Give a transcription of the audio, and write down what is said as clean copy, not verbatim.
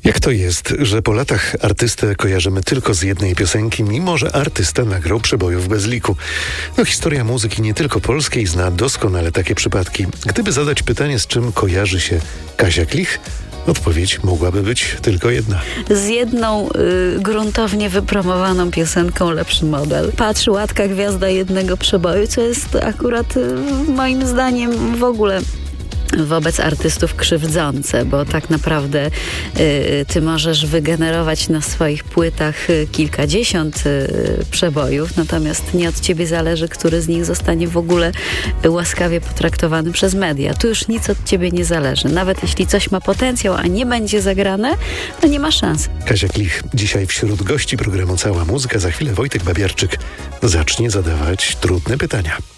Jak to jest, że po latach artystę kojarzymy tylko z jednej piosenki, mimo że artysta nagrał przebojów bez liku? No, historia muzyki nie tylko polskiej zna doskonale takie przypadki. Gdyby zadać pytanie, z czym kojarzy się Kasia Klich, odpowiedź mogłaby być tylko jedna. Z jedną gruntownie wypromowaną piosenką Lepszy Model. Patrz, łatka gwiazda jednego przeboju, co jest akurat moim zdaniem w ogóle wobec artystów krzywdzące, bo tak naprawdę ty możesz wygenerować na swoich płytach kilkadziesiąt przebojów, natomiast nie od ciebie zależy, który z nich zostanie w ogóle łaskawie potraktowany przez media. Tu już nic od ciebie nie zależy. Nawet jeśli coś ma potencjał, a nie będzie zagrane, to nie ma szans. Kasia Klich dzisiaj wśród gości programu Cała Muzyka. Za chwilę Wojtek Babiarczyk zacznie zadawać trudne pytania.